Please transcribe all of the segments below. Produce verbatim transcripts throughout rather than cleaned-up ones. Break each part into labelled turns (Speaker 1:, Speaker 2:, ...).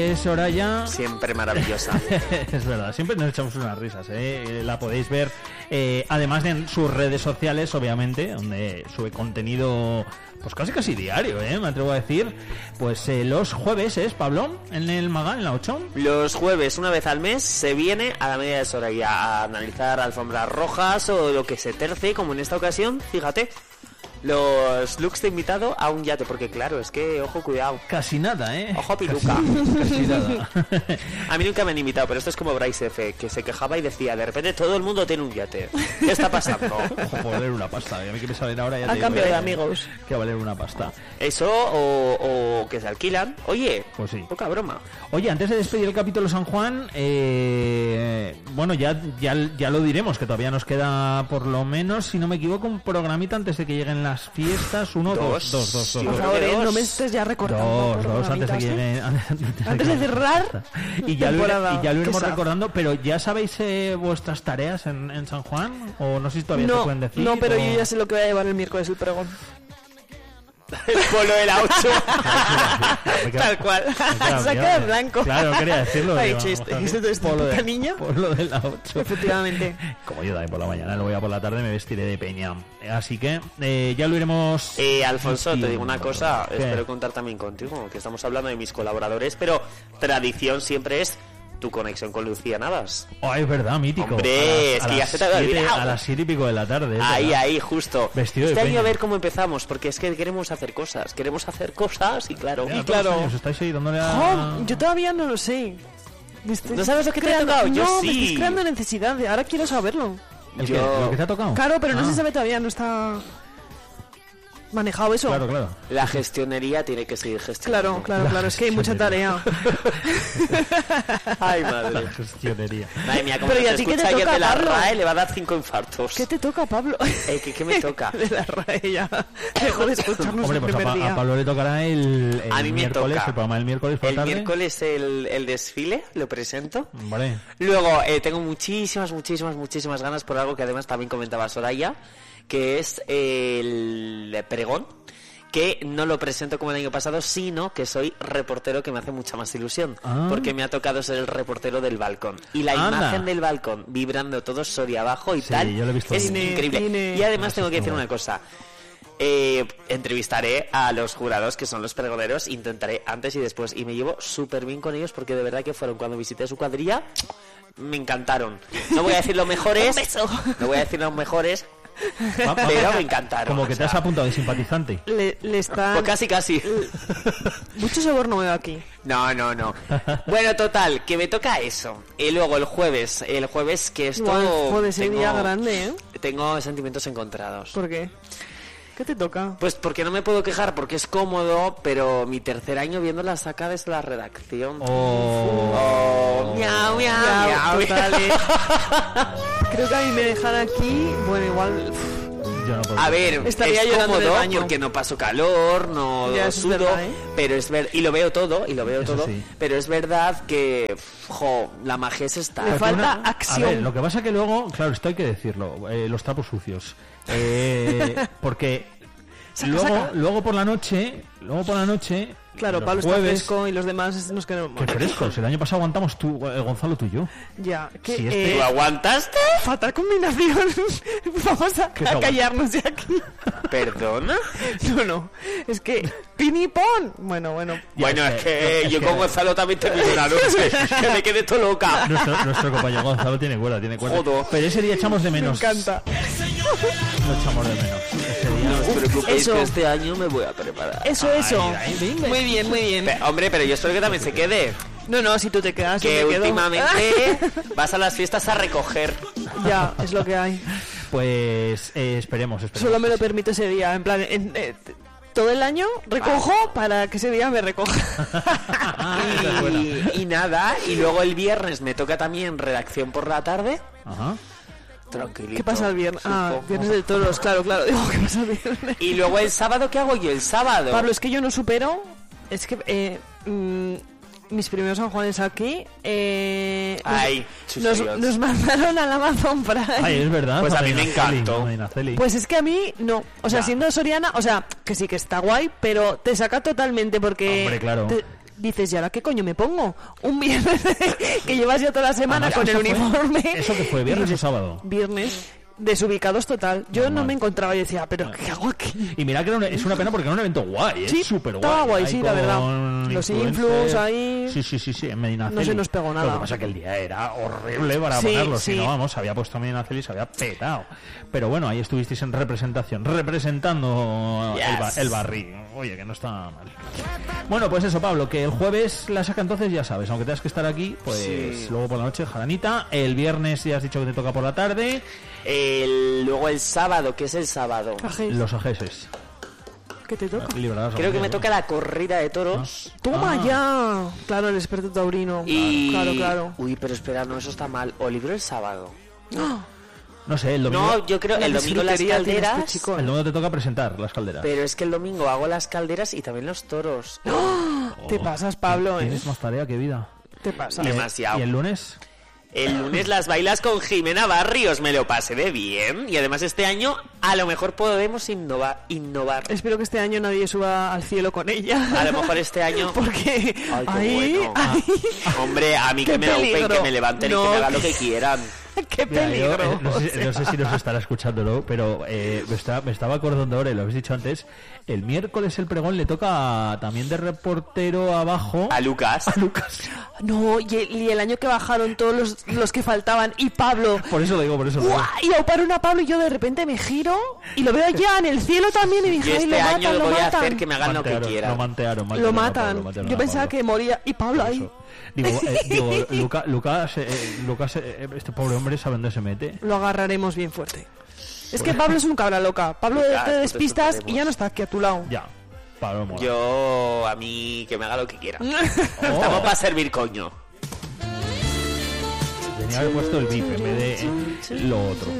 Speaker 1: de Soraya.
Speaker 2: Siempre maravillosa.
Speaker 1: Es verdad, siempre nos echamos unas risas, ¿eh? La podéis ver, eh, además de en sus redes sociales, obviamente, donde sube contenido, pues casi casi diario, ¿eh? Me atrevo a decir. Pues eh, los jueves, ¿es, Pablo? En el Magán, en la ocho.
Speaker 2: Los jueves, una vez al mes, se viene a la medida de Soraya a analizar alfombras rojas o lo que se terce, como en esta ocasión, fíjate. Los looks de invitado a un yate, porque claro, es que, ojo, cuidado.
Speaker 1: Casi nada, ¿eh?
Speaker 2: Ojo, piluca.
Speaker 1: Casi, casi nada.
Speaker 2: A mí nunca me han invitado, pero esto es como Bryce F, que se quejaba y decía, de repente todo el mundo tiene un yate. ¿Qué está pasando?
Speaker 1: Ojo, por valer una pasta. A mí que me salen ahora ya
Speaker 3: a
Speaker 1: te
Speaker 3: cambio
Speaker 1: digo,
Speaker 3: de
Speaker 1: eh,
Speaker 3: amigos.
Speaker 1: Que va a valer una pasta.
Speaker 2: Eso, o, o que se alquilan. Oye,
Speaker 1: pues sí.
Speaker 2: Poca broma.
Speaker 1: Oye, antes de despedir el capítulo San Juan, eh, bueno, ya, ya, ya lo diremos, que todavía nos queda, por lo menos, si no me equivoco, un programita antes de que lleguen las fiestas. Uno, dos, dos, dos, dos.
Speaker 3: Por favor, eh, no me estés ya recortando.
Speaker 1: Dos, dos, antes de que lleguen.
Speaker 3: Antes de cerrar.
Speaker 1: Y ya, lo, y ya lo iremos
Speaker 3: Qué
Speaker 1: recordando, pero ¿ya sabéis eh, vuestras tareas en, en San Juan? ¿O no sé si todavía
Speaker 3: no,
Speaker 1: se pueden decir?
Speaker 3: No, pero
Speaker 1: o...
Speaker 3: yo ya sé lo que voy a llevar el miércoles el pregón.
Speaker 2: El polo de la ocho. Tal cual.
Speaker 3: Saca de blanco.
Speaker 1: Claro, quería decirlo.
Speaker 3: Ha dicho este, este, este
Speaker 1: polo de,
Speaker 3: niña.
Speaker 1: Polo de la ocho.
Speaker 3: Efectivamente.
Speaker 1: Como yo también por la mañana, lo voy a por la tarde me vestiré de peña. Así que eh, ya lo iremos.
Speaker 2: Eh, Alfonso, te digo una cosa.
Speaker 1: ¿Qué?
Speaker 2: Espero contar también contigo, que estamos hablando de mis colaboradores, pero tradición siempre es tu conexión con Lucía Navas.
Speaker 1: Oh, es verdad, mítico.
Speaker 2: Hombre,
Speaker 1: las,
Speaker 2: es que ya se te había olvidado.
Speaker 1: A las siete y pico de la tarde.
Speaker 2: Ahí, ahí, justo.
Speaker 1: Vestido
Speaker 2: este
Speaker 1: de
Speaker 2: año
Speaker 1: peña.
Speaker 2: a ver cómo empezamos, porque es que queremos hacer cosas. Queremos hacer cosas y claro.
Speaker 1: Ya,
Speaker 2: y
Speaker 1: todos
Speaker 2: claro.
Speaker 1: los años estáis ahí dándole a...
Speaker 3: Oh, yo todavía no lo sé. Me estoy
Speaker 2: ¿No sabes lo que te ha
Speaker 3: creando-
Speaker 2: tocado? Yo
Speaker 3: no,
Speaker 2: sí.
Speaker 3: me estoy creando necesidad. de- Ahora quiero saberlo.
Speaker 1: ¿El
Speaker 2: Yo-
Speaker 1: qué? ¿Lo que te ha tocado?
Speaker 3: Claro, pero no
Speaker 1: Ah,
Speaker 3: se sabe todavía. No está manejado eso.
Speaker 1: Claro, claro.
Speaker 2: La gestionería tiene que seguir gestionando.
Speaker 3: Claro, claro, claro. Es que hay mucha tarea.
Speaker 2: Ay, madre.
Speaker 1: La gestionería.
Speaker 2: Madre mía, como
Speaker 3: Pero ¿y
Speaker 2: te
Speaker 3: a ti qué te
Speaker 2: escucha ayer
Speaker 3: toca,
Speaker 2: de la
Speaker 3: Pablo?
Speaker 2: RAE, le va a dar cinco infartos.
Speaker 3: ¿Qué te toca, Pablo?
Speaker 2: Eh, ¿qué, ¿Qué me toca?
Speaker 3: De la RAE ya. Dejo de escucharnos
Speaker 1: Hombre,
Speaker 3: el
Speaker 1: pues a,
Speaker 3: primer
Speaker 1: Pa-
Speaker 3: día.
Speaker 1: a Pablo le tocará el, el
Speaker 2: A mí me
Speaker 1: miércoles,
Speaker 2: toca.
Speaker 1: el programa del miércoles por
Speaker 2: El
Speaker 1: la tarde.
Speaker 2: miércoles el, el desfile, lo presento.
Speaker 1: Vale.
Speaker 2: Luego, eh, tengo muchísimas, muchísimas, muchísimas ganas por algo que además también comentaba Soraya, que es el pregón, que no lo presento como el año pasado, sino que soy reportero, que me hace mucha más ilusión,
Speaker 1: Ah.
Speaker 2: porque me ha tocado ser el reportero del balcón. Y la
Speaker 1: Anda.
Speaker 2: imagen del balcón vibrando todo Soria abajo y
Speaker 1: Sí,
Speaker 2: tal,
Speaker 1: yo lo he visto
Speaker 2: es
Speaker 1: bien.
Speaker 2: increíble.
Speaker 3: Tiene-
Speaker 2: Y además
Speaker 1: Ah,
Speaker 2: tengo
Speaker 1: sí,
Speaker 2: que
Speaker 1: está
Speaker 2: decir
Speaker 1: guay.
Speaker 2: una cosa. Eh, entrevistaré a los jurados, que son los pregoneros, intentaré antes y después, y me llevo súper bien con ellos, porque de verdad que fueron, cuando visité su cuadrilla, me encantaron. No voy a decir los mejores, no voy a decir los mejores,
Speaker 1: Va- va-
Speaker 2: pero me encantaron.
Speaker 1: Como
Speaker 2: o
Speaker 1: que te
Speaker 2: sea,
Speaker 1: has apuntado de simpatizante.
Speaker 3: Le, le están...
Speaker 2: pues casi, casi.
Speaker 3: Mucho sabor no veo aquí.
Speaker 2: No, no, no. Bueno, total, que me toca eso. Y luego el jueves, el jueves que esto...
Speaker 3: Igual, joder, ese
Speaker 2: tengo-
Speaker 3: día grande, ¿eh?
Speaker 2: Tengo sentimientos encontrados.
Speaker 3: ¿Por qué? ¿Qué te toca?
Speaker 2: Pues porque no me puedo quejar, porque es cómodo, pero mi tercer año viendo la saca desde la redacción.
Speaker 1: Oh.
Speaker 2: Oh, miau, miau,
Speaker 3: Ya,
Speaker 2: miau.
Speaker 3: total, ¿eh? Creo que a mí me dejan aquí... Bueno, igual...
Speaker 1: Yo no puedo.
Speaker 2: A ver,
Speaker 3: Estaría
Speaker 2: es
Speaker 3: llorando en el
Speaker 2: cómodo
Speaker 3: baño.
Speaker 2: porque no paso calor, no
Speaker 3: Ya, eso es
Speaker 2: sudo,
Speaker 3: verdad, ¿eh?
Speaker 2: pero es ver y lo veo todo y lo veo
Speaker 1: Eso
Speaker 2: todo,
Speaker 1: sí.
Speaker 2: pero es verdad que, jo, la magia es esta.
Speaker 3: Le
Speaker 1: Porque
Speaker 3: falta
Speaker 1: una-
Speaker 3: acción.
Speaker 1: A ver, lo que pasa que luego, claro, esto hay que decirlo, eh, los trapos sucios. Eh, porque
Speaker 3: Saca,
Speaker 1: luego,
Speaker 3: saca.
Speaker 1: luego por la noche, luego por la noche,
Speaker 3: Claro,
Speaker 1: los
Speaker 3: Pablo está
Speaker 1: jueves,
Speaker 3: fresco y los demás nos quedamos...
Speaker 1: qué frescos. El año pasado aguantamos tú, eh, Gonzalo, tú y yo.
Speaker 3: Ya, que...
Speaker 1: Si este-
Speaker 2: ¿Tú
Speaker 3: eh,
Speaker 2: aguantaste?
Speaker 3: fatal combinación. Vamos a,
Speaker 1: ¿Qué te
Speaker 3: a
Speaker 1: aguanta?
Speaker 3: callarnos de aquí.
Speaker 2: ¿Perdona?
Speaker 3: No, no. Es que... ¡Pinipón! Bueno, bueno.
Speaker 1: Ya,
Speaker 2: Bueno,
Speaker 1: es
Speaker 2: es
Speaker 1: que-
Speaker 2: que
Speaker 1: es
Speaker 2: yo
Speaker 1: que-
Speaker 2: con Gonzalo también termino la noche, que me quedé todo loca.
Speaker 1: Nuestro, nuestro compañero Gonzalo tiene cuerda, tiene cuerda.
Speaker 2: Jodo.
Speaker 1: Pero ese día echamos de
Speaker 3: Me
Speaker 1: menos.
Speaker 3: encanta.
Speaker 1: Lo echamos de menos. Ese día.
Speaker 2: No os preocupéis
Speaker 3: Eso.
Speaker 2: que este año me voy a preparar.
Speaker 3: Eso, eso.
Speaker 1: Ahí, ahí, venga.
Speaker 3: Muy bien, muy bien.
Speaker 2: Pe- hombre, pero yo espero que también se quede.
Speaker 3: No, no, si tú te quedas, yo
Speaker 2: Que
Speaker 3: me quedo.
Speaker 2: últimamente vas a las fiestas a recoger.
Speaker 3: Ya, es lo que hay.
Speaker 1: Pues eh, esperemos, esperemos.
Speaker 3: Solo me lo permito ese día. En plan, en- eh, t- todo el año recojo para que ese día me recoja.
Speaker 1: Ah, esa es buena.
Speaker 2: Y, y nada, y luego el viernes me toca también redacción por la tarde.
Speaker 1: Ajá.
Speaker 2: Tranquilito.
Speaker 3: ¿Qué pasa el viernes? Ah,
Speaker 2: supongo.
Speaker 3: viernes de toros, claro, claro. Digo, ¿qué pasa el viernes?
Speaker 2: Y luego el sábado, ¿qué hago yo el sábado?
Speaker 3: Pablo, es que yo no supero. Es que eh, mm, mis primeros San Juanes aquí. Eh, nos-
Speaker 2: Ay,
Speaker 3: nos,
Speaker 2: chucheos.
Speaker 3: nos mandaron al Amazon Prime.
Speaker 1: Ay, es verdad.
Speaker 2: Pues a mí
Speaker 1: Marina
Speaker 2: me
Speaker 1: Celi,
Speaker 2: encantó.
Speaker 1: Marina Celi.
Speaker 3: Pues es que a mí no. O sea,
Speaker 2: Ya.
Speaker 3: siendo soriana, o sea, que sí que está guay, pero te saca totalmente porque.
Speaker 1: Hombre, claro.
Speaker 3: te- dices, ¿y ahora qué coño me pongo? Un viernes que llevas ya toda la semana
Speaker 1: Ah,
Speaker 3: con el
Speaker 1: ¿eso fue?
Speaker 3: uniforme.
Speaker 1: ¿Eso que fue, viernes o sábado?
Speaker 3: Viernes. Desubicados total. Yo
Speaker 1: Normal.
Speaker 3: no me encontraba y decía, ¿pero qué hago aquí?
Speaker 1: Y mira que era un- es una pena porque era un evento guay, ¿eh?
Speaker 3: Sí,
Speaker 1: súper guay.
Speaker 3: estaba guay,
Speaker 1: Ahí
Speaker 3: sí, la
Speaker 1: con
Speaker 3: verdad. Los
Speaker 1: influencers.
Speaker 3: influx ahí.
Speaker 1: Sí, sí, sí, sí, en Medina
Speaker 3: No se nos pegó nada.
Speaker 1: Lo que pasa es que el día era horrible para
Speaker 3: Sí,
Speaker 1: ponerlo.
Speaker 3: sí.
Speaker 1: Si no, vamos, había puesto a Medina Celi y se había petado. Pero bueno, ahí estuvisteis en representación, representando
Speaker 2: Yes.
Speaker 1: el, ba- el barril. Oye, que no está mal. Bueno, pues eso, Pablo, que el jueves la saca entonces, ya sabes, aunque tengas que estar aquí, pues
Speaker 2: Sí.
Speaker 1: luego por la noche, jaranita. El viernes ya has dicho que te toca por la tarde.
Speaker 2: El, luego el sábado, ¿qué es el sábado?
Speaker 3: Ajé,
Speaker 1: Los ajeses.
Speaker 3: ¿qué te toca?
Speaker 1: Libradas
Speaker 2: Creo que me
Speaker 1: ajeses,
Speaker 2: toca la corrida de toros.
Speaker 3: Toma
Speaker 1: Ah.
Speaker 3: ya. Claro, el experto taurino.
Speaker 2: Y...
Speaker 3: Claro, claro.
Speaker 2: Uy, pero espera, no, eso está mal. O libro el sábado.
Speaker 1: ¿no? No sé, el domingo,
Speaker 2: No, yo creo
Speaker 3: La
Speaker 2: el domingo las
Speaker 3: disfrutería tiene este
Speaker 2: calderas.
Speaker 3: chico.
Speaker 1: el domingo te toca presentar las calderas.
Speaker 2: Pero es que el domingo hago las calderas y también los toros.
Speaker 3: Te pasas, Pablo, ¿eh?
Speaker 1: Tienes más tarea que vida.
Speaker 3: Te pasas.
Speaker 2: Y- Demasiado.
Speaker 1: ¿Y el lunes?
Speaker 2: El lunes las bailas con Jimena Barrios, me lo pasé de bien. Y además este año a lo mejor podemos innova- innovar.
Speaker 3: Espero que este año nadie suba al cielo con ella.
Speaker 2: A lo mejor este año...
Speaker 3: Porque
Speaker 2: Ay, qué
Speaker 3: ahí,
Speaker 2: bueno.
Speaker 3: ahí,
Speaker 2: Hombre, a mí
Speaker 3: Qué
Speaker 2: que me open,
Speaker 3: peligro.
Speaker 2: que me levanten y
Speaker 3: No,
Speaker 2: que me hagan lo
Speaker 3: que-
Speaker 2: que quieran.
Speaker 3: qué
Speaker 1: Mira, yo,
Speaker 3: peligro.
Speaker 1: eh, no, sé,
Speaker 3: o sea.
Speaker 1: no sé si nos estará escuchándolo, pero eh, me, está- me estaba acordando ahora, y lo habéis dicho antes, el miércoles el pregón le toca también de reportero abajo
Speaker 2: A Lucas.
Speaker 1: a Lucas.
Speaker 3: No, y el, y el año que bajaron todos los, los que faltaban y Pablo.
Speaker 1: Por eso lo digo, por eso lo digo.
Speaker 3: ¡Guau! Y auparon a Pablo y yo de repente me giro y lo veo ya en el cielo también y dije,
Speaker 2: Yo
Speaker 3: "Ay,
Speaker 2: este
Speaker 3: lo
Speaker 2: año
Speaker 3: matan, lo
Speaker 2: voy a
Speaker 3: matan".
Speaker 2: hacer que me hagan lo que
Speaker 1: Mantearon, Lo
Speaker 2: quieran.
Speaker 1: mantearon,
Speaker 3: Lo
Speaker 1: mantearon a
Speaker 3: matan.
Speaker 1: Pablo, mantearon
Speaker 3: Yo
Speaker 1: a
Speaker 3: pensaba
Speaker 1: Pablo.
Speaker 3: que moría y Pablo ahí.
Speaker 1: Eso. Digo, eh, digo Luca- Lucas, eh, Lucas eh, este pobre hombre sabe dónde se mete.
Speaker 3: Lo agarraremos bien fuerte. Es que Pablo es un cabra loca. Pablo
Speaker 2: Ya,
Speaker 3: te
Speaker 2: pues
Speaker 3: despistas
Speaker 2: eso
Speaker 3: y ya no está aquí a tu lado.
Speaker 1: Ya, Pablo mola.
Speaker 2: Yo, a mí, que me haga lo que quiera.
Speaker 1: Oh,
Speaker 2: Estamos para servir coño.
Speaker 1: tenía que haber puesto el bip en vez de eh, lo otro.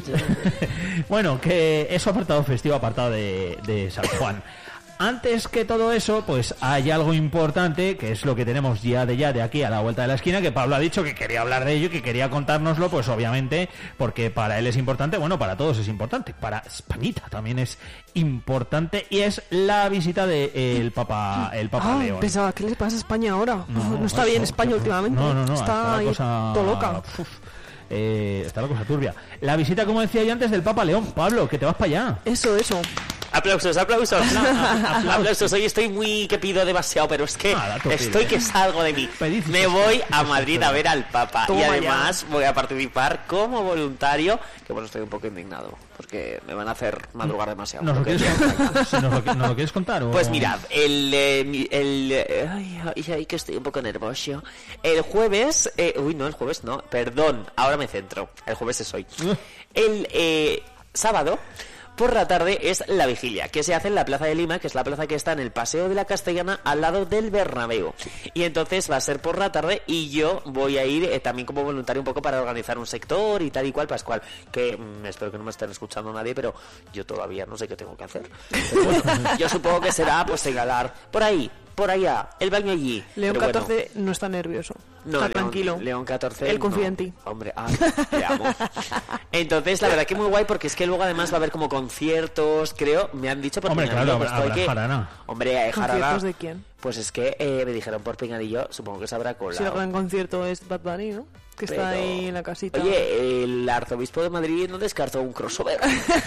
Speaker 1: Bueno, que eso apartado festivo, apartado de, de San Juan. Antes que todo eso, pues hay algo importante, que es lo que tenemos ya de ya de aquí a la vuelta de la esquina, que Pablo ha dicho que quería hablar de ello, que quería contárnoslo, pues obviamente, porque para él es importante, bueno, para todos es importante, para Españita también es importante, y es la visita de eh, el Papa, el Papa
Speaker 3: Ah,
Speaker 1: León.
Speaker 3: pensaba, ¿qué le pasa a España ahora? No,
Speaker 1: No,
Speaker 3: está
Speaker 1: eso,
Speaker 3: bien España
Speaker 1: que-
Speaker 3: últimamente.
Speaker 1: No, no, no,
Speaker 3: está
Speaker 1: la
Speaker 3: ahí
Speaker 1: cosa
Speaker 3: todo loca.
Speaker 1: uf, eh, está la cosa turbia. La visita, como decía yo antes, del Papa León. Pablo, que te vas para allá.
Speaker 3: Eso, eso.
Speaker 2: Aplausos, aplausos. Aplausos. Hoy estoy muy que pido demasiado, pero es que
Speaker 1: Nada, tú
Speaker 2: estoy
Speaker 1: pide.
Speaker 2: que salgo de mí.
Speaker 1: Pedid
Speaker 2: Me
Speaker 1: cosas,
Speaker 2: voy a
Speaker 1: cosas,
Speaker 2: Madrid
Speaker 1: pero-
Speaker 2: a ver al Papa
Speaker 3: Toma
Speaker 2: y
Speaker 3: ya.
Speaker 2: además voy a participar como voluntario, que bueno, estoy un poco indignado porque me van a hacer madrugar demasiado.
Speaker 1: ¿Nos lo
Speaker 2: Porque-
Speaker 1: quieres contar? Si nos, lo, ¿Nos lo quieres contar? o-
Speaker 2: Pues mirad, el, eh, mi- el eh, ay, ay, ay, que estoy un poco nervioso. El jueves, eh, uy, no, el jueves no, perdón, ahora me centro. El jueves es hoy. El eh, sábado por la tarde es la vigilia, que se hace en la Plaza de Lima, que es la plaza que está en el Paseo de la Castellana, al lado del Bernabéu. Y entonces va a ser por la tarde y yo voy a ir eh, también como voluntario un poco para organizar un sector y tal y cual, Pascual. Que mm, espero que no me estén escuchando nadie, pero yo todavía no sé qué tengo que hacer. Pero bueno, yo supongo que será pues señalar por ahí, por allá, el baño allí.
Speaker 3: León
Speaker 2: Pero bueno,
Speaker 3: catorce no está nervioso.
Speaker 2: no,
Speaker 3: está
Speaker 2: León,
Speaker 3: tranquilo.
Speaker 2: León catorce.
Speaker 3: Él confía
Speaker 2: no.
Speaker 3: en ti.
Speaker 2: Hombre, ah, te amo. Entonces, la verdad que muy guay porque es que luego además va a haber como conciertos, creo, me han dicho por
Speaker 1: Hombre,
Speaker 2: Pinganillo,
Speaker 1: claro,
Speaker 2: pues,
Speaker 1: habrá-
Speaker 2: hay
Speaker 1: habrá
Speaker 2: que-
Speaker 1: jarana.
Speaker 2: Hombre, eh, jarana.
Speaker 3: ¿Conciertos de quién?
Speaker 2: Pues es que eh, me dijeron por Pinganillo, supongo que se habrá colado.
Speaker 3: Si el gran concierto es Bad Bunny, ¿no? Que está
Speaker 2: Pero-
Speaker 3: ahí en la casita.
Speaker 2: Oye, el arzobispo de Madrid no descartó un crossover.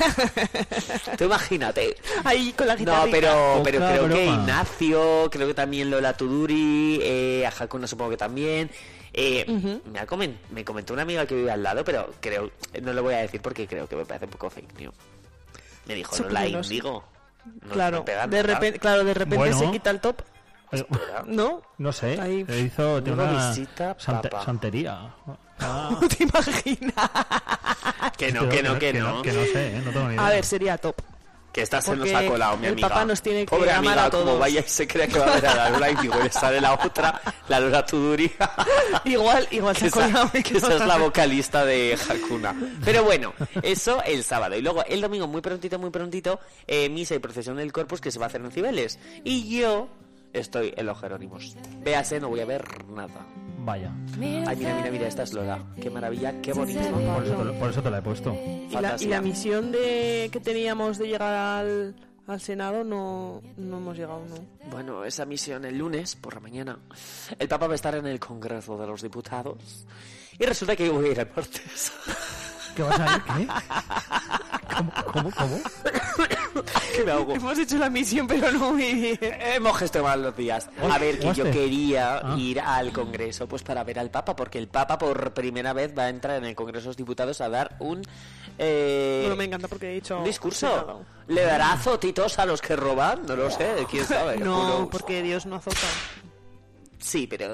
Speaker 2: Tú imagínate.
Speaker 3: Ahí con la guitarra.
Speaker 2: No, pero,
Speaker 1: Poca
Speaker 2: pero creo que
Speaker 1: broma.
Speaker 2: Ignacio, creo que también Lola Tuduri, eh, a Hakuna supongo que también. Eh, me, ha comen- me comentó una amiga que vive al lado, pero creo, no lo voy a decir porque creo que me parece un poco fake news. Me dijo,
Speaker 3: Sí,
Speaker 2: no la
Speaker 3: porque no sé.
Speaker 2: indigo. No
Speaker 3: Claro,
Speaker 2: me pega
Speaker 3: de
Speaker 2: nada.
Speaker 3: repente, claro, de repente
Speaker 1: Bueno.
Speaker 3: se quita el top,
Speaker 1: Eh,
Speaker 3: ¿no?
Speaker 1: No sé,
Speaker 3: Ahí.
Speaker 1: le hizo tiene
Speaker 2: Luego
Speaker 1: una
Speaker 2: visita
Speaker 1: sante-
Speaker 2: Papa.
Speaker 1: santería. Ah,
Speaker 3: ¿Te imaginas?
Speaker 2: Que no,
Speaker 1: creo
Speaker 2: que no, que no.
Speaker 1: Que no sé, eh, no tengo ni idea.
Speaker 3: A ver, sería top.
Speaker 2: Que esta se nos
Speaker 3: Porque
Speaker 2: ha colado, mi
Speaker 3: el
Speaker 2: amiga.
Speaker 3: Papa nos tiene que
Speaker 2: Pobre
Speaker 3: amar
Speaker 2: amiga,
Speaker 3: a
Speaker 2: como
Speaker 3: todos.
Speaker 2: vaya y se cree que va a ver a la Lola y digo, le sale la otra, la Lola Tuduri.
Speaker 3: Igual, igual se
Speaker 2: que
Speaker 3: ha colado.
Speaker 2: esa, que esa es la vocalista de Hakuna. Pero bueno, eso el sábado. Y luego el domingo, muy prontito, muy prontito, eh, misa y procesión del Corpus que se va a hacer en Cibeles. Y yo estoy en los Jerónimos. Véase, no voy a ver nada.
Speaker 1: Vaya,
Speaker 2: Ay, mira, mira, mira, esta es Lola. Qué maravilla, qué bonito.
Speaker 1: por eso, te, lo- por eso te la he puesto.
Speaker 3: Y la, y
Speaker 2: Fantasía.
Speaker 3: la misión de que teníamos de llegar al, al Senado no, no hemos llegado, ¿no?
Speaker 2: Bueno, esa misión el lunes por la mañana. El Papa va a estar en el Congreso de los Diputados. Y resulta que yo voy a ir el martes.
Speaker 1: ¿Qué vas a ir? ¿Qué? ¿Cómo? ¿Cómo? ¿Cómo?
Speaker 2: Que me ahogo.
Speaker 3: Hemos hecho la misión, pero no muy bien.
Speaker 2: Hemos gestionado los días. A ver, que yo
Speaker 1: ¿Oste?
Speaker 2: quería
Speaker 1: Ah.
Speaker 2: ir al Congreso pues para ver al Papa, porque el Papa por primera vez va a entrar en el Congreso de los Diputados a dar un... Eh,
Speaker 3: Bueno, me encanta porque he dicho...
Speaker 2: un discurso.
Speaker 3: Senado.
Speaker 2: ¿Le dará azotitos a los que roban? No lo sé, quién sabe. Who
Speaker 3: No,
Speaker 2: knows?
Speaker 3: porque Dios no azota.
Speaker 2: Sí, pero...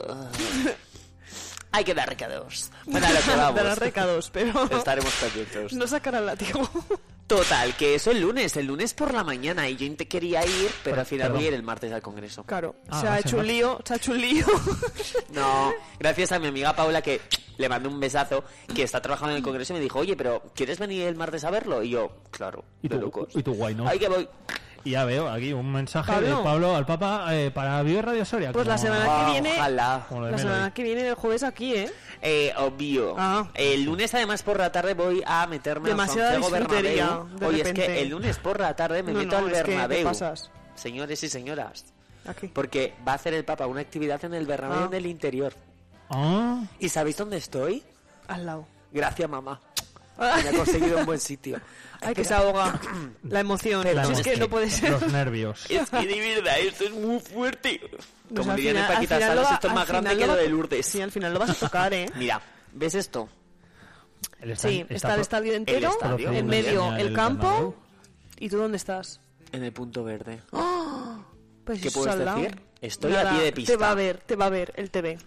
Speaker 2: Hay que dar recados. Para lo que vamos.
Speaker 3: Dará recados, pero...
Speaker 2: Estaremos pendientes.
Speaker 3: No sacará el látigo.
Speaker 2: Total, que eso el lunes, el lunes por la mañana. Y yo te quería ir, pero
Speaker 1: Pero-
Speaker 2: al final
Speaker 1: perdón.
Speaker 2: voy a ir el martes al Congreso.
Speaker 3: Claro,
Speaker 1: Ah,
Speaker 3: se
Speaker 1: va
Speaker 3: ha
Speaker 1: a ser
Speaker 3: hecho un
Speaker 1: más.
Speaker 3: lío, se ha hecho un lío.
Speaker 2: No, gracias a mi amiga Paula, que le mandé un besazo, que está trabajando en el Congreso, y me dijo, oye, pero ¿quieres venir el martes a verlo? Y yo, claro,
Speaker 1: ¿Y
Speaker 2: de
Speaker 1: tú,
Speaker 2: locos.
Speaker 1: y tú guay, no?
Speaker 2: Ay, que voy.
Speaker 1: Y ya veo aquí un mensaje
Speaker 3: Pablo.
Speaker 1: de Pablo al Papa eh, para Vive Radio Soria.
Speaker 3: Pues la
Speaker 1: como-
Speaker 3: semana que
Speaker 2: Ah,
Speaker 3: viene...
Speaker 2: Ojalá.
Speaker 1: como lo de
Speaker 3: La
Speaker 1: Melody.
Speaker 3: semana que viene, el jueves aquí, ¿eh?
Speaker 2: Eh, obvio.
Speaker 3: Ah.
Speaker 2: El lunes, además, por la tarde voy a meterme
Speaker 3: Demasiada
Speaker 2: al Santiago
Speaker 3: disfrutería,
Speaker 2: Bernabéu.
Speaker 3: de
Speaker 2: Oye, es
Speaker 3: repente.
Speaker 2: que el lunes por la tarde me
Speaker 3: No,
Speaker 2: meto
Speaker 3: no,
Speaker 2: al
Speaker 3: es que te
Speaker 2: Bernabéu.
Speaker 3: pasas.
Speaker 2: Señores y señoras.
Speaker 3: Aquí.
Speaker 2: Porque va a hacer el Papa una actividad en el Bernabéu
Speaker 3: Ah.
Speaker 2: en el interior.
Speaker 1: Ah,
Speaker 2: ¿Y sabéis dónde estoy?
Speaker 3: Al lado.
Speaker 2: Gracias, mamá. Me ha conseguido un buen sitio.
Speaker 3: Ay, que se ahoga. La emoción.
Speaker 2: Pero
Speaker 3: Si es
Speaker 2: es
Speaker 3: que
Speaker 2: que
Speaker 3: no puede ser.
Speaker 1: los nervios.
Speaker 2: Es que de verdad, esto es muy fuerte.
Speaker 3: Pues
Speaker 2: Como
Speaker 3: al
Speaker 2: dirían en
Speaker 3: final- al
Speaker 2: Paquita
Speaker 3: final lo
Speaker 2: Salas,
Speaker 3: va-
Speaker 2: esto es
Speaker 3: al
Speaker 2: más grande
Speaker 3: final
Speaker 2: que
Speaker 3: lo
Speaker 2: lo
Speaker 3: va-
Speaker 2: de Lourdes.
Speaker 3: Sí, al final lo vas a tocar, ¿eh?
Speaker 2: Mira, ¿ves esto?
Speaker 1: El esta-
Speaker 3: Sí, está el
Speaker 1: pro-
Speaker 3: estadio entero,
Speaker 2: estadio,
Speaker 3: en
Speaker 2: muy
Speaker 3: medio
Speaker 1: bien.
Speaker 3: el
Speaker 1: El
Speaker 3: campo.
Speaker 1: Bernabéu.
Speaker 3: ¿Y tú dónde estás?
Speaker 2: En el punto verde.
Speaker 3: Pues
Speaker 2: ¿Qué
Speaker 3: eso
Speaker 2: puedes
Speaker 3: al lado.
Speaker 2: decir? Estoy
Speaker 3: Nada,
Speaker 2: a pie de pista.
Speaker 3: Te va a ver, te va a ver el T V.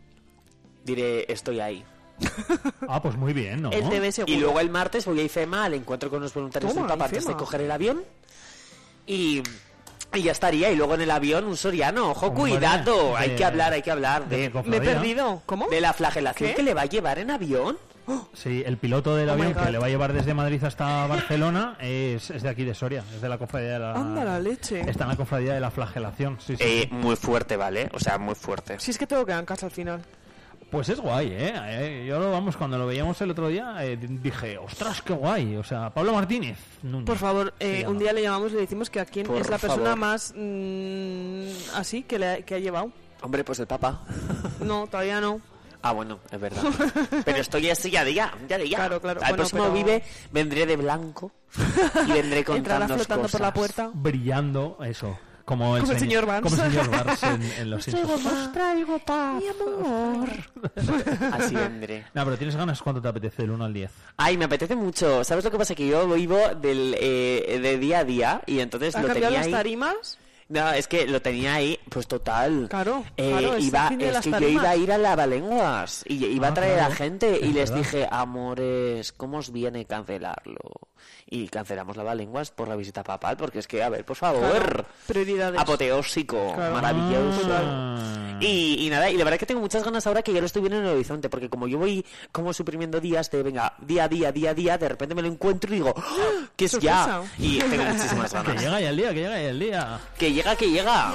Speaker 2: Diré, estoy ahí.
Speaker 1: Ah, pues muy bien, ¿no?
Speaker 3: El T V seguro.
Speaker 2: Y luego el martes voy a IFEMA al encuentro con los voluntarios
Speaker 3: Toma,
Speaker 2: del Papa antes de
Speaker 3: IFEMA.
Speaker 2: coger el avión. Y, y ya estaría. Y luego en el avión un soriano. Ojo,
Speaker 1: Hombre,
Speaker 2: cuidado.
Speaker 1: de-
Speaker 2: Hay que hablar, hay que hablar
Speaker 1: de mi
Speaker 2: de,
Speaker 1: cofradía.
Speaker 3: Me he perdido. ¿Cómo?
Speaker 2: de la flagelación
Speaker 3: ¿Qué?
Speaker 2: que le va a llevar en avión.
Speaker 1: Sí, el piloto del
Speaker 3: Oh my
Speaker 1: avión
Speaker 3: God.
Speaker 1: que le va a llevar desde Madrid hasta Barcelona es, es de aquí de Soria, es de la cofradía de la...
Speaker 3: Anda la leche.
Speaker 1: Está en la cofradía de la flagelación, sí, sí.
Speaker 2: Eh, muy fuerte, ¿vale? O sea, muy fuerte.
Speaker 3: Si es que tengo que ir en casa al final.
Speaker 1: Pues es guay, ¿eh? Eh, Yo, lo- vamos, cuando lo veíamos el otro día, eh, dije, ostras, qué guay. O sea, Pablo Martínez. Núñez.
Speaker 3: Por favor, eh,
Speaker 1: Sí,
Speaker 3: un
Speaker 1: no.
Speaker 3: día le llamamos y le decimos que a quién
Speaker 2: Por
Speaker 3: es la persona
Speaker 2: favor.
Speaker 3: más mm, así que, le ha, que ha llevado.
Speaker 2: Hombre, pues el Papa.
Speaker 3: No, todavía no.
Speaker 2: Ah, bueno, es verdad. Pero estoy así ya de ya, ya de ya.
Speaker 3: Claro, claro.
Speaker 2: Al
Speaker 3: Bueno,
Speaker 2: próximo
Speaker 3: pero-
Speaker 2: Vive vendré de blanco y vendré
Speaker 3: Entrará
Speaker 2: contando
Speaker 3: flotando
Speaker 2: cosas.
Speaker 3: por la puerta.
Speaker 1: Brillando, eso. Como el,
Speaker 3: Como el señor Barnes.
Speaker 1: Como el señor Barnes en, en Los Simpsons.
Speaker 3: Os traigo paz. Mi amor.
Speaker 2: Así vendré.
Speaker 1: No, pero ¿tienes ganas? ¿Cuánto te apetece? Del uno al diez.
Speaker 2: Ay, me apetece mucho. ¿Sabes lo que pasa? Que yo vivo del, eh, de día a día y entonces
Speaker 3: ¿Ha
Speaker 2: lo
Speaker 3: cambiado
Speaker 2: tenía
Speaker 3: las
Speaker 2: ahí.
Speaker 3: tarimas?
Speaker 2: No, es que lo tenía ahí, pues total.
Speaker 3: Claro,
Speaker 2: Eh,
Speaker 3: claro, es
Speaker 2: iba,
Speaker 3: el fin de
Speaker 2: es
Speaker 3: las
Speaker 2: que yo
Speaker 3: tarimas.
Speaker 2: iba a ir a Lavalenguas y iba
Speaker 1: Ah,
Speaker 2: a traer
Speaker 1: claro.
Speaker 2: a gente y
Speaker 1: Es
Speaker 2: les
Speaker 1: verdad.
Speaker 2: dije, amores, ¿cómo os viene cancelarlo? Y cancelamos Lavalenguas por la visita papal, porque es que, a ver, por favor,
Speaker 3: Claro, prioridades.
Speaker 2: apoteósico,
Speaker 3: Claro.
Speaker 2: maravilloso.
Speaker 1: Ah.
Speaker 2: Y, y nada, y la verdad que tengo muchas ganas ahora que ya lo estoy viendo en el horizonte, porque como yo voy como suprimiendo días de, venga, día a día, día a día, de repente me lo encuentro y digo, ¡ah! ¿qué es ya?
Speaker 3: Sorpresa.
Speaker 2: Y tengo muchísimas
Speaker 1: Que
Speaker 2: ganas.
Speaker 1: llega ya el día, que llega ya el día.
Speaker 2: Que llega, que llega.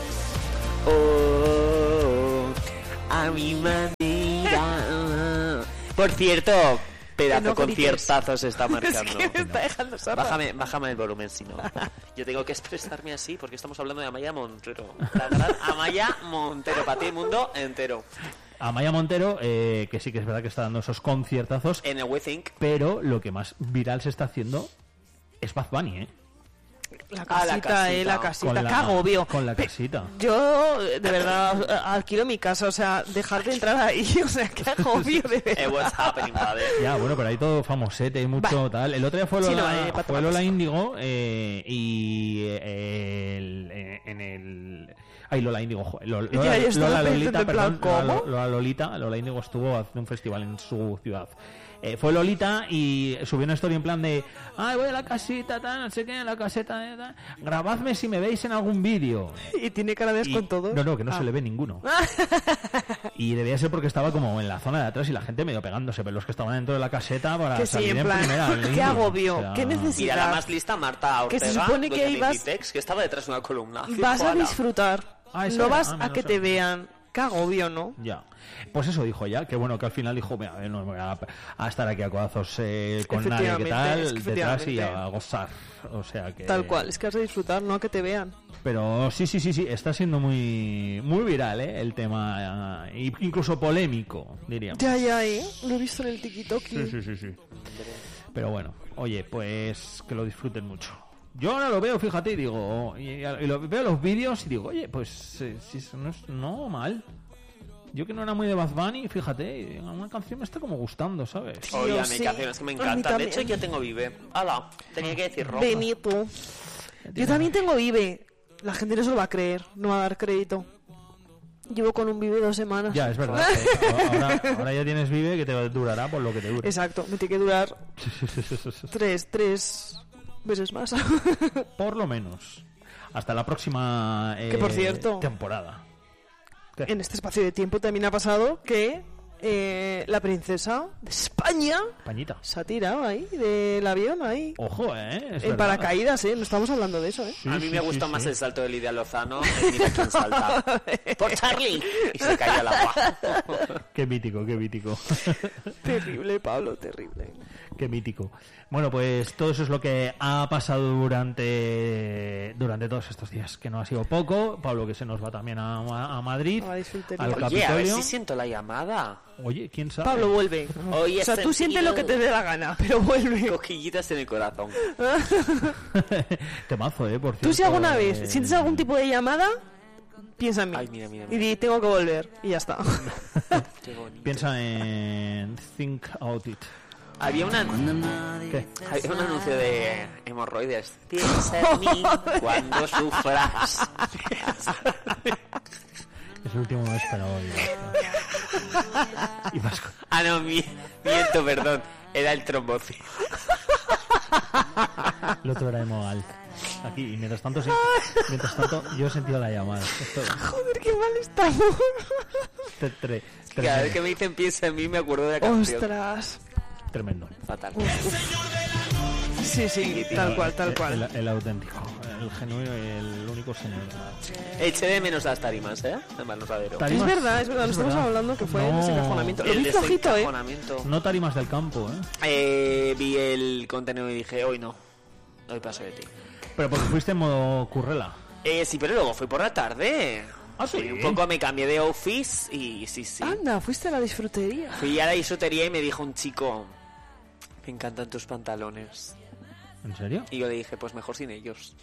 Speaker 2: Oh, a mi manera. Por cierto, pedazo
Speaker 3: Que no grites.
Speaker 2: conciertazo se está
Speaker 3: Es
Speaker 2: marcando.
Speaker 3: que me está dejando sorda.
Speaker 2: Bájame, bájame el volumen, si no. Yo tengo que expresarme así porque estamos hablando de Amaya Montero. La gran Amaya Montero, para ti el mundo entero.
Speaker 1: Amaya Montero, eh, que sí que es verdad que está dando esos conciertazos,
Speaker 2: En el We Think.
Speaker 1: pero lo que más viral se está haciendo es Bad Bunny, ¿eh?
Speaker 3: La
Speaker 2: Ah,
Speaker 3: casita,
Speaker 2: la casita.
Speaker 3: eh, la casita.
Speaker 1: Con la-
Speaker 3: Qué agobio.
Speaker 1: con la
Speaker 3: Pe-
Speaker 1: casita.
Speaker 3: Yo, de verdad, alquilo mi casa, o sea, dejar de entrar ahí, o sea, qué agobio, de
Speaker 2: Eh,
Speaker 3: verdad.
Speaker 2: what's happening, brother?
Speaker 1: Ya, bueno, pero hay todo famosete y mucho
Speaker 3: Va.
Speaker 1: tal. El otro día fue
Speaker 3: Sí,
Speaker 1: Lola,
Speaker 3: no, eh, para
Speaker 1: fue
Speaker 3: tomar
Speaker 1: Lola
Speaker 3: por
Speaker 1: Índigo eh, y eh, el- eh, en el... Ay, Lola Índigo, jo- Lo- Lola,
Speaker 3: Ya, yo estaba
Speaker 1: Lola
Speaker 3: pensando
Speaker 1: Lolita,
Speaker 3: en plan,
Speaker 1: perdón, Lola,
Speaker 3: ¿cómo?
Speaker 1: Lola Lolita, Lola Índigo estuvo haciendo un festival en su ciudad. Eh, fue Lolita y subió una historia en plan de, ay, voy a la casita, tal, no sé qué, a la caseta, eh, tal. Grabadme si me veis en algún vídeo.
Speaker 3: Y tiene cara de
Speaker 1: Y-
Speaker 3: con todos.
Speaker 1: No, no, que no
Speaker 3: Ah.
Speaker 1: se le ve ninguno. Y debía ser porque estaba como en la zona de atrás y la gente medio pegándose, pero los que estaban dentro de la caseta para
Speaker 3: Que sí,
Speaker 1: salir
Speaker 3: en
Speaker 1: en
Speaker 3: plan,
Speaker 1: primera.
Speaker 3: qué
Speaker 1: línea.
Speaker 3: agobio,
Speaker 1: O sea,
Speaker 3: qué necesidad.
Speaker 2: Y a la más lista, Marta
Speaker 3: Que
Speaker 2: Ortega.
Speaker 3: se supone que
Speaker 2: doña
Speaker 3: ibas-
Speaker 2: Inditex, que estaba detrás de una columna.
Speaker 3: Vas a
Speaker 2: Hola.
Speaker 3: disfrutar,
Speaker 1: Ah, eso
Speaker 3: no
Speaker 1: era.
Speaker 3: vas
Speaker 1: Ah,
Speaker 3: a
Speaker 1: menos
Speaker 3: que
Speaker 1: eso.
Speaker 3: te vean. Qué agobio, ¿no?
Speaker 1: Ya. Pues eso dijo ya, que bueno, que al final dijo, mira, no me voy a, a estar aquí a codazos eh, con nadie, que tal,
Speaker 3: es que
Speaker 1: detrás y
Speaker 3: efectivamente.
Speaker 1: a gozar. O sea que...
Speaker 3: Tal cual, es que has de disfrutar, no a que te vean.
Speaker 1: Pero sí, sí, sí, sí, está siendo muy muy viral, ¿eh? El tema, eh, incluso polémico, diríamos.
Speaker 3: Ya, ya, ¿eh? Lo he visto en el TikToki.
Speaker 1: Sí, sí, sí, sí. Pero bueno, oye, pues que lo disfruten mucho. Yo ahora lo veo, fíjate, y digo, y, y lo, veo los vídeos y digo, oye, pues eh, si eso no es no mal. Yo que no era muy de Bad Bunny, fíjate, una canción me está como gustando, ¿sabes?
Speaker 2: Oye,
Speaker 3: Yo
Speaker 2: a mi
Speaker 3: sí.
Speaker 2: canción es que me
Speaker 3: A mí
Speaker 2: encantan. De
Speaker 3: también.
Speaker 2: hecho, yo tengo Vive. Hala, tenía que decir ropa.
Speaker 3: Benito. Yo también tengo Vive. La gente no se lo va a creer, no va a dar crédito. Llevo con un Vive dos semanas.
Speaker 1: Ya, es verdad. eh, ahora, ahora ya tienes Vive que te durará por lo que te dure.
Speaker 3: Exacto, me tiene que durar tres, tres meses más.
Speaker 1: Por lo menos. Hasta la próxima eh,
Speaker 3: Que, por cierto,
Speaker 1: temporada. ¿Qué?
Speaker 3: En este espacio de tiempo también ha pasado que eh, la princesa de España
Speaker 1: Pañita.
Speaker 3: se ha tirado ahí del avión, ahí.
Speaker 1: Ojo, ¿eh? Es
Speaker 3: En
Speaker 1: verdad.
Speaker 3: paracaídas, ¿eh? No estamos hablando de eso, ¿eh?
Speaker 1: Sí,
Speaker 2: A mí
Speaker 1: sí,
Speaker 2: me ha
Speaker 1: sí,
Speaker 2: gustado
Speaker 1: sí.
Speaker 2: más el salto de Lidia Lozano. eh, Mira quién salta. ¡Por Charlie! Y se cayó al agua.
Speaker 1: Qué mítico, qué mítico.
Speaker 3: Terrible, Pablo, terrible.
Speaker 1: Qué mítico. Bueno, pues todo eso es lo que ha pasado durante durante todos estos días, que no ha sido poco. Pablo, que se nos va también a, a Madrid,
Speaker 3: A Madrid Filtería.
Speaker 1: al
Speaker 2: Oye, a ver
Speaker 1: Capitolio.
Speaker 2: si siento la llamada.
Speaker 1: Quién quién sabe.
Speaker 3: Pablo, vuelve.
Speaker 2: Hoy he
Speaker 3: O sea, tú
Speaker 2: sentido
Speaker 3: sientes lo que te dé la gana, pero vuelve.
Speaker 2: Cosquillitas en el corazón.
Speaker 1: Temazo, eh, por cierto.
Speaker 3: Tú si alguna vez
Speaker 1: eh,
Speaker 3: sientes algún tipo de llamada, piensa en mí.
Speaker 2: Ay, mira, mira,
Speaker 3: Y
Speaker 2: mira.
Speaker 3: di, tengo que volver. Y ya está.
Speaker 2: Qué bonito.
Speaker 1: Piensa en Think Out It.
Speaker 2: Había, una,
Speaker 1: ¿Qué?
Speaker 2: había un anuncio de hemorroides. Piensa en mí cuando sufras.
Speaker 1: Es el último mes, pero hoy. Y vas con-
Speaker 2: Ah, no, mi- miento, perdón. Era el trombocito.
Speaker 1: El otro era Emo Alt. Aquí, y mientras tanto, sí, mientras tanto, yo he sentido la llamada. Esto,
Speaker 3: Joder, qué mal estamos.
Speaker 1: tre- tre-
Speaker 2: Cada vez que
Speaker 1: tremendo.
Speaker 2: me dicen piensa en mí me acuerdo de la canción.
Speaker 3: Ostras.
Speaker 1: Tremendo.
Speaker 2: Fatal.
Speaker 3: Sí, sí, tal cual, tal
Speaker 1: El,
Speaker 3: cual.
Speaker 1: el auténtico, el genuino y el único señor.
Speaker 2: Eché de menos las tarimas, ¿eh? De Manusadero.
Speaker 1: Tari-
Speaker 3: Es
Speaker 1: Tarimas,
Speaker 3: verdad, es verdad, lo
Speaker 1: es
Speaker 3: estamos
Speaker 1: verdad.
Speaker 3: hablando que fue
Speaker 1: No.
Speaker 3: el desencajonamiento. Lo
Speaker 2: El
Speaker 3: vi flojito, ¿eh?
Speaker 2: desencajonamiento.
Speaker 1: No tarimas del campo, ¿eh?
Speaker 2: Eh, vi el contenido y dije, hoy no. Hoy paso de ti.
Speaker 1: Pero porque fuiste en modo currela.
Speaker 2: Eh, sí, pero luego fui por la tarde.
Speaker 1: ¿Ah, sí?
Speaker 2: Fui un poco me cambié de office y sí, sí.
Speaker 3: Anda, fuiste a la disfrutería.
Speaker 2: Fui a la bisutería y me dijo un chico, me encantan tus pantalones.
Speaker 1: ¿En serio?
Speaker 2: Y yo le dije, pues mejor sin ellos.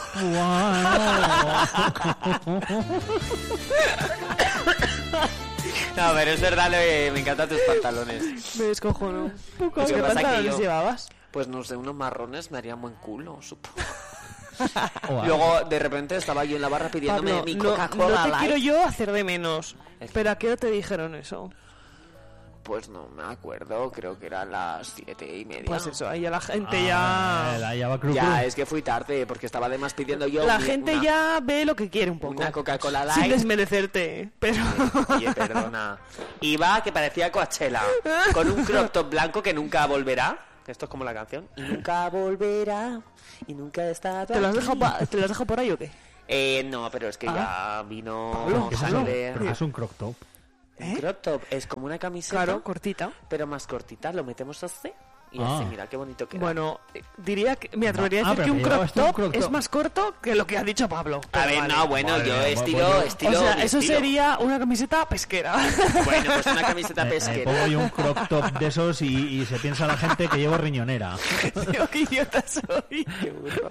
Speaker 2: No, pero es verdad, le- me encantan tus pantalones.
Speaker 3: Me descojono.
Speaker 2: Lo
Speaker 3: ¿Qué
Speaker 2: que pasa que
Speaker 3: pantalones
Speaker 2: yo-
Speaker 3: llevabas?
Speaker 2: Pues no sé, unos marrones me harían buen culo, supongo.
Speaker 1: Wow.
Speaker 2: Luego, de repente, estaba yo en la barra pidiéndome
Speaker 3: Pablo,
Speaker 2: mi
Speaker 3: no,
Speaker 2: Coca-Cola
Speaker 3: no te
Speaker 2: Light.
Speaker 3: quiero yo hacer de menos.
Speaker 2: Es-
Speaker 3: Pero ¿a qué hora te dijeron eso?
Speaker 2: Pues no me acuerdo, creo que eran las siete y media.
Speaker 3: Pues eso, ahí ya la gente
Speaker 1: Ah,
Speaker 3: ya...
Speaker 1: la llava cru
Speaker 2: Ya,
Speaker 1: cru.
Speaker 2: es que fui tarde, porque estaba además pidiendo yo...
Speaker 3: La
Speaker 2: una-
Speaker 3: gente
Speaker 2: una-
Speaker 3: ya ve lo que quiere un poco.
Speaker 2: Una Coca-Cola
Speaker 3: Sin
Speaker 2: Light.
Speaker 3: desmerecerte, ¿eh? pero...
Speaker 2: Oye, perdona. Iba que parecía Coachella, con un crop top blanco que nunca volverá. Esto es como la canción. Y nunca volverá. Y nunca está.
Speaker 3: ¿Te lo has dejado, pa- ¿te lo has dejado por ahí o qué?
Speaker 2: Eh, no, pero es que
Speaker 3: Ah.
Speaker 2: ya vino.
Speaker 3: Pablo,
Speaker 1: ¿Qué es
Speaker 3: Pablo.
Speaker 1: eso?
Speaker 2: Sole-
Speaker 1: ¿Pero qué es un croc top?
Speaker 2: Un crop top es como una camiseta,
Speaker 3: Claro, cortita.
Speaker 2: pero más cortita. Lo metemos así. Y
Speaker 1: Ah.
Speaker 2: así, mira, qué bonito queda.
Speaker 3: Bueno, eh, diría que... Me atrevería
Speaker 1: Ah,
Speaker 3: a decir
Speaker 1: pero
Speaker 3: que un
Speaker 1: que llevabas
Speaker 3: crop
Speaker 1: tú un
Speaker 3: top
Speaker 1: crop
Speaker 3: es
Speaker 1: top.
Speaker 3: más corto que lo que ha dicho Pablo.
Speaker 2: a
Speaker 3: Pero
Speaker 2: ver,
Speaker 3: vale.
Speaker 2: no, bueno,
Speaker 1: Madre
Speaker 2: yo
Speaker 1: mía,
Speaker 2: estilo,
Speaker 1: bueno.
Speaker 2: estilo.
Speaker 3: O sea,
Speaker 2: mi
Speaker 3: eso
Speaker 2: estilo.
Speaker 3: sería una camiseta pesquera.
Speaker 2: Bueno, pues una camiseta
Speaker 1: Me, me
Speaker 2: pesquera.
Speaker 1: pongo yo un crop top de esos y, y se piensa la gente que llevo riñonera.
Speaker 3: Tío, qué idiota soy.
Speaker 2: Qué burro.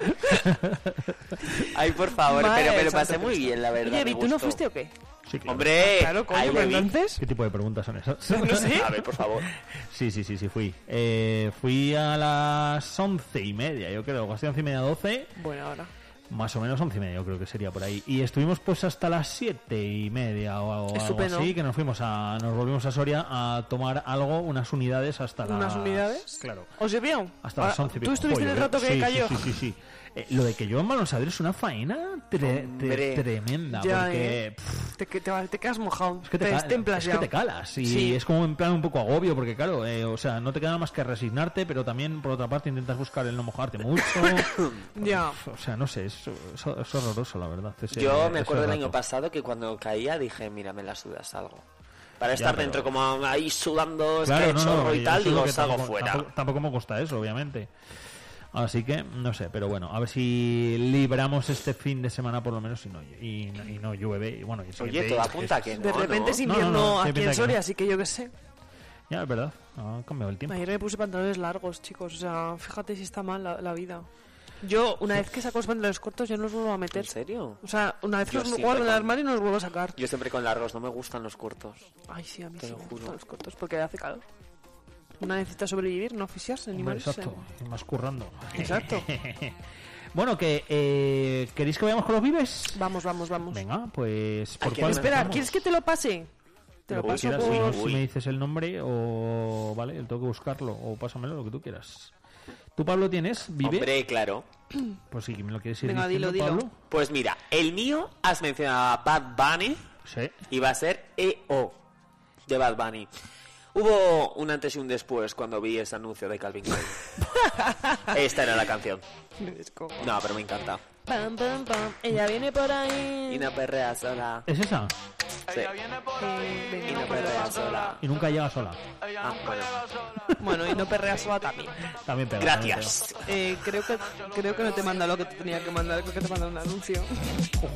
Speaker 2: Ay, por favor,
Speaker 3: Madre
Speaker 2: pero me lo
Speaker 3: santa
Speaker 2: pasé muy
Speaker 3: Cristo.
Speaker 2: bien, la verdad.
Speaker 3: Oye,
Speaker 2: me
Speaker 3: ¿y tú no
Speaker 2: gustó.
Speaker 3: fuiste o qué?
Speaker 1: Sí, claro.
Speaker 2: Hombre,
Speaker 3: Claro, coño,
Speaker 2: ahí
Speaker 3: pero
Speaker 2: le vi.
Speaker 3: entonces...
Speaker 1: ¿Qué tipo de preguntas son esas?
Speaker 3: No sé.
Speaker 2: A ver, por favor.
Speaker 1: Sí, sí, sí, sí, fui. Eh, fui a las once y media, yo creo. Casi once y media, doce.
Speaker 3: Bueno, ahora.
Speaker 1: Más o menos once y media, yo creo que sería por ahí. Y estuvimos pues hasta las siete y media o algo, algo
Speaker 3: Estupendo.
Speaker 1: así, que nos fuimos a, nos volvimos a Soria a tomar algo, unas unidades hasta las...
Speaker 3: ¿Unas unidades?
Speaker 1: Claro.
Speaker 3: ¿Os sirvió?
Speaker 1: Hasta
Speaker 3: Ahora,
Speaker 1: las once y pico.
Speaker 3: ¿Tú estuviste en el
Speaker 1: Joder,
Speaker 3: rato que
Speaker 1: sí,
Speaker 3: cayó?
Speaker 1: Sí, sí, sí, sí. Eh, lo de que yo en Balonsadero es una faena tre-
Speaker 2: Hombre.
Speaker 1: tre- tremenda,
Speaker 3: Ya,
Speaker 1: porque...
Speaker 3: ¿eh?
Speaker 1: pff,
Speaker 3: Te, que- te, te quedas mojado.
Speaker 1: es que te,
Speaker 3: te
Speaker 1: ca-
Speaker 3: destemplas
Speaker 1: es
Speaker 3: ya.
Speaker 1: que te calas y
Speaker 3: Sí.
Speaker 1: es como en plan un poco agobio porque claro, eh, o sea, no te queda más que resignarte, pero también por otra parte intentas buscar el no mojarte mucho.
Speaker 3: Ya.
Speaker 1: O sea, no sé, es, es- es horroroso la verdad. ese-
Speaker 2: Yo me
Speaker 1: ese
Speaker 2: acuerdo del
Speaker 1: rato.
Speaker 2: año pasado que cuando caía dije, mira, me la suda, salgo. Para estar
Speaker 1: Ya, pero-
Speaker 2: dentro como ahí sudando,
Speaker 1: Claro,
Speaker 2: es que
Speaker 1: no,
Speaker 2: chorro
Speaker 1: no,
Speaker 2: y
Speaker 1: yo
Speaker 2: tal,
Speaker 1: sé
Speaker 2: digo,
Speaker 1: que
Speaker 2: salgo
Speaker 1: tampoco,
Speaker 2: fuera.
Speaker 1: Tampoco, tampoco me gusta eso, obviamente. Así que, no sé, pero bueno, a ver si libramos este fin de semana por lo menos y no, y, no- y no llueve. Y bueno, y el
Speaker 2: Oye,
Speaker 1: siguiente-
Speaker 2: todo apunta que no,
Speaker 3: De repente
Speaker 2: ¿no?
Speaker 3: es
Speaker 1: No, no,
Speaker 3: invierno
Speaker 1: no, sí,
Speaker 3: aquí
Speaker 1: pinta
Speaker 3: en
Speaker 1: que
Speaker 3: Soria,
Speaker 1: no.
Speaker 3: así que yo qué sé.
Speaker 1: Ya, es verdad, ha cambiado el tiempo.
Speaker 3: Ayer me puse pantalones largos, chicos. O sea, fíjate si está mal la, la vida. Yo, una vez que saco los pantalones cortos, ya no los vuelvo a meter.
Speaker 2: ¿En serio?
Speaker 3: O sea, una vez que
Speaker 2: Yo
Speaker 3: los
Speaker 2: siempre
Speaker 3: guardo en el
Speaker 2: con-
Speaker 3: armario, no los vuelvo a sacar.
Speaker 2: Yo siempre con largos, no me gustan los cortos.
Speaker 3: Ay, sí, a mí
Speaker 2: Te
Speaker 3: sí
Speaker 2: lo
Speaker 3: me
Speaker 2: juro.
Speaker 3: gustan los cortos, porque hace calor. Una necesita sobrevivir, no oficiarse, ni
Speaker 1: Hombre,
Speaker 3: morirse.
Speaker 1: exacto, y más currando.
Speaker 3: Exacto.
Speaker 1: Bueno, que eh, ¿queréis que vayamos con los vives?
Speaker 3: Vamos, vamos, vamos.
Speaker 1: Venga, pues ¿por
Speaker 2: Hay que
Speaker 1: cuál
Speaker 3: Espera,
Speaker 1: empezamos?
Speaker 3: ¿quieres que te lo pase? Te lo
Speaker 1: Lo que
Speaker 3: paso
Speaker 1: quieras,
Speaker 3: por...
Speaker 1: si no, si
Speaker 2: Uy.
Speaker 1: me dices el nombre o vale, tengo que buscarlo o pásamelo, lo que tú quieras. ¿Tú, Pablo, tienes vive?
Speaker 2: Hombre, claro.
Speaker 1: Pues sí, me lo quieres ir
Speaker 3: Venga,
Speaker 1: diciendo,
Speaker 3: dilo, dilo.
Speaker 1: Pablo.
Speaker 2: Pues mira, el mío has mencionado a Bad Bunny
Speaker 1: Sí.
Speaker 2: y va a ser E O de Bad Bunny. Hubo un antes y un después cuando vi ese anuncio de Calvin Klein. Esta era la canción. No, pero me encanta.
Speaker 3: Pam, pam, pam. Ella viene por ahí.
Speaker 2: Y una perrea sola.
Speaker 1: ¿Es esa?
Speaker 2: Sí.
Speaker 3: Eh, venga,
Speaker 2: Y una
Speaker 3: no
Speaker 2: perrea
Speaker 3: perrea
Speaker 2: sola.
Speaker 1: Y nunca llega sola.
Speaker 2: Ah, bueno.
Speaker 3: Bueno, y no perrea sola también.
Speaker 1: También pega.
Speaker 2: Gracias.
Speaker 3: Eh, creo que creo que no te manda lo que te tenía que mandar, creo que te manda un anuncio.
Speaker 1: También pega.